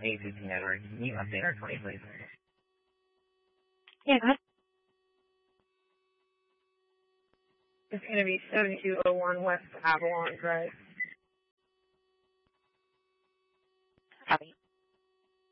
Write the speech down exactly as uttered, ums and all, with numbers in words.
A C T network. Can you update our twenty, please? Yeah, go ahead. It's going to be seventy-two oh one West Avalon Drive. Copy.